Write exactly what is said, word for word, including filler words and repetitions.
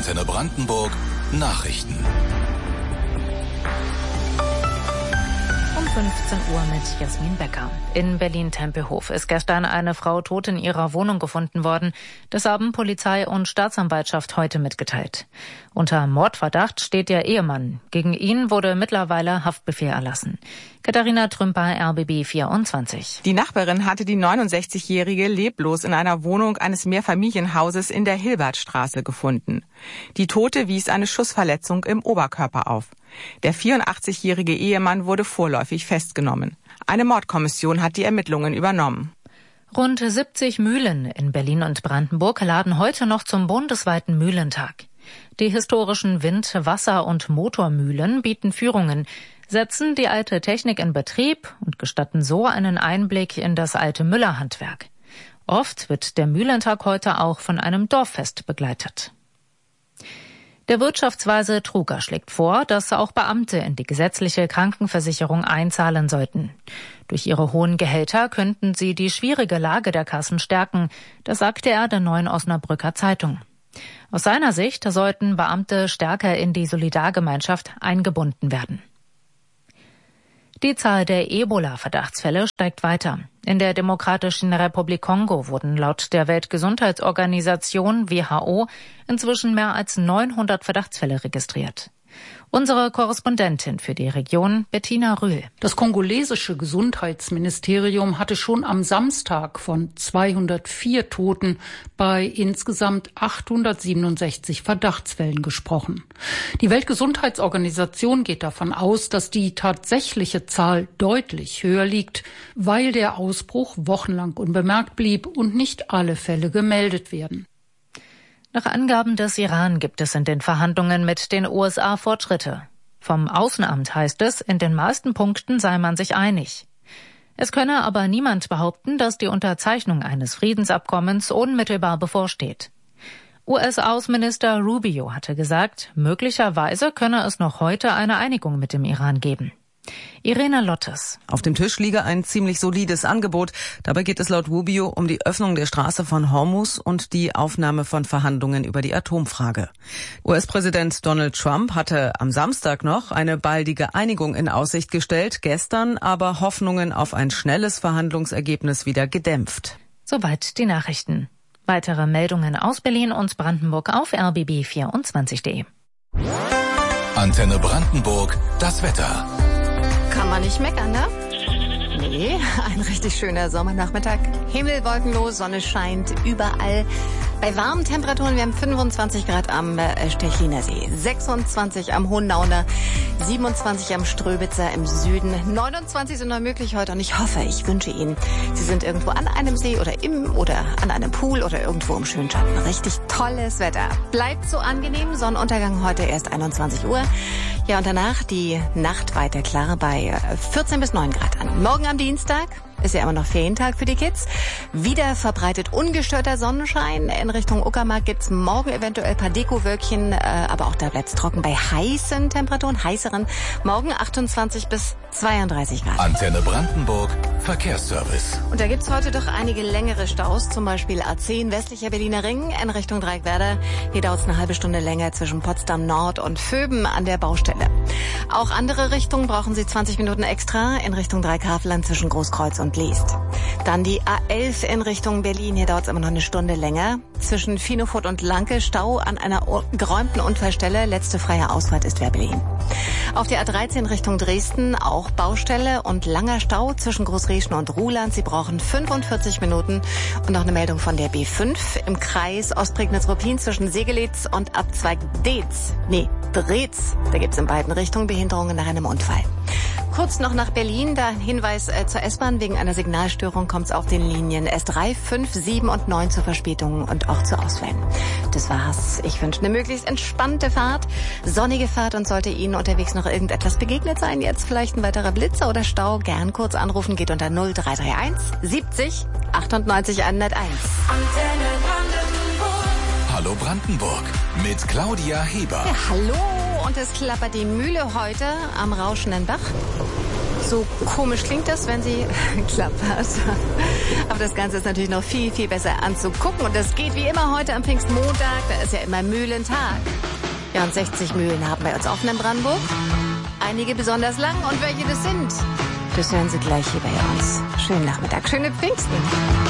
Antenne Brandenburg Nachrichten. Um fünfzehn Uhr mit Jasmin Becker. In Berlin-Tempelhof ist gestern eine Frau tot in ihrer Wohnung gefunden worden. Das haben Polizei und Staatsanwaltschaft heute mitgeteilt. Unter Mordverdacht steht der Ehemann. Gegen ihn wurde mittlerweile Haftbefehl erlassen. Katharina Trümper, R B B vierundzwanzig. Die Nachbarin hatte die neunundsechzigjährige leblos in einer Wohnung eines Mehrfamilienhauses in der Hilbertstraße gefunden. Die Tote wies eine Schussverletzung im Oberkörper auf. Der vierundachtzigjährige Ehemann wurde vorläufig festgenommen. Eine Mordkommission hat die Ermittlungen übernommen. Rund siebzig Mühlen in Berlin und Brandenburg laden heute noch zum bundesweiten Mühlentag. Die historischen Wind-, Wasser- und Motormühlen bieten Führungen, setzen die alte Technik in Betrieb und gestatten so einen Einblick in das alte Müllerhandwerk. Oft wird der Mühlentag heute auch von einem Dorffest begleitet. Der Wirtschaftsweise Truger schlägt vor, dass auch Beamte in die gesetzliche Krankenversicherung einzahlen sollten. Durch ihre hohen Gehälter könnten sie die schwierige Lage der Kassen stärken, das sagte er der Neuen Osnabrücker Zeitung. Aus seiner Sicht sollten Beamte stärker in die Solidargemeinschaft eingebunden werden. Die Zahl der Ebola-Verdachtsfälle steigt weiter. In der Demokratischen Republik Kongo wurden laut der Weltgesundheitsorganisation W H O inzwischen mehr als neunhundert Verdachtsfälle registriert. Unsere Korrespondentin für die Region, Bettina Rühl. Das kongolesische Gesundheitsministerium hatte schon am Samstag von zweihundertvier Toten bei insgesamt achthundertsiebenundsechzig Verdachtsfällen gesprochen. Die Weltgesundheitsorganisation geht davon aus, dass die tatsächliche Zahl deutlich höher liegt, weil der Ausbruch wochenlang unbemerkt blieb und nicht alle Fälle gemeldet werden. Nach Angaben des Iran gibt es in den Verhandlungen mit den U S A Fortschritte. Vom Außenamt heißt es, in den meisten Punkten sei man sich einig. Es könne aber niemand behaupten, dass die Unterzeichnung eines Friedensabkommens unmittelbar bevorsteht. U S-Außenminister Rubio hatte gesagt, möglicherweise könne es noch heute eine Einigung mit dem Iran geben. Irene Lottes. Auf dem Tisch liege ein ziemlich solides Angebot. Dabei geht es laut Rubio um die Öffnung der Straße von Hormuz und die Aufnahme von Verhandlungen über die Atomfrage. U S-Präsident Donald Trump hatte am Samstag noch eine baldige Einigung in Aussicht gestellt, gestern aber Hoffnungen auf ein schnelles Verhandlungsergebnis wieder gedämpft. Soweit die Nachrichten. Weitere Meldungen aus Berlin und Brandenburg auf R B B vierundzwanzig punkt de. Antenne Brandenburg, das Wetter. Kann man nicht meckern, ne? Nee, ein richtig schöner Sommernachmittag. Himmel wolkenlos, Sonne scheint überall. Bei warmen Temperaturen, wir haben fünfundzwanzig Grad am Stechliner See, sechsundzwanzig am Hohennauner, siebenundzwanzig am Ströbitzer im Süden, neunundzwanzig sind noch möglich heute und ich hoffe, ich wünsche Ihnen, Sie sind irgendwo an einem See oder im oder an einem Pool oder irgendwo im schönen Schatten. Richtig tolles Wetter. Bleibt so angenehm, Sonnenuntergang heute erst einundzwanzig Uhr. Ja, und danach die Nacht weiter klar bei vierzehn bis neun Grad an. Morgen am Dienstag ist ja immer noch Ferientag für die Kids. Wieder verbreitet ungestörter Sonnenschein. In Richtung Uckermark gibt's morgen eventuell ein paar Dekowölkchen, äh, aber auch da bleibt's trocken bei heißen Temperaturen, heißeren. Morgen achtundzwanzig bis zweiunddreißig Grad. Antenne Brandenburg, Verkehrsservice. Und da gibt's heute doch einige längere Staus, zum Beispiel A zehn, westlicher Berliner Ring in Richtung Dreieckwerder. Hier dauert's eine halbe Stunde länger zwischen Potsdam Nord und Vöben an der Baustelle. Auch andere Richtungen brauchen Sie zwanzig Minuten extra in Richtung Dreieckhavelland zwischen Großkreuz und Leest. Dann die A elf in Richtung Berlin. Hier dauert es immer noch eine Stunde länger. Zwischen Finofurt und Lanke Stau an einer geräumten Unfallstelle. Letzte freie Ausfahrt ist Werbelin. Auf der A dreizehn Richtung Dresden auch Baustelle und langer Stau zwischen Großrieschen und Ruhland. Sie brauchen fünfundvierzig Minuten. Und noch eine Meldung von der B fünf im Kreis Ostprignitz-Ruppin zwischen Segelitz und Abzweig Deetz. Nee, Dreetz. Da gibt es in beiden Richtungen Behinderungen nach einem Unfall. Kurz noch nach Berlin, da ein Hinweis äh, zur S-Bahn. Wegen einer Signalstörung kommt es auf den Linien S drei, fünf, sieben und neun zu Verspätungen und auch zu Ausfällen. Das war's. Ich wünsche eine möglichst entspannte Fahrt, sonnige Fahrt und sollte Ihnen unterwegs noch irgendetwas begegnet sein, jetzt vielleicht ein weiterer Blitzer oder Stau, gern kurz anrufen, geht unter null drei drei eins siebzig achtundneunzig hunderteins. Hallo Brandenburg mit Claudia Heber. Ja, hallo, und es klappert die Mühle heute am rauschenden Bach. So komisch klingt das, wenn sie klappert. Aber das Ganze ist natürlich noch viel, viel besser anzugucken. Und das geht wie immer heute am Pfingstmontag. Da ist ja immer Mühlentag. Ja, und sechzig Mühlen haben bei uns offen in Brandenburg. Einige besonders lang. Und welche das sind, das hören Sie gleich hier bei uns. Schönen Nachmittag, schöne Pfingsten.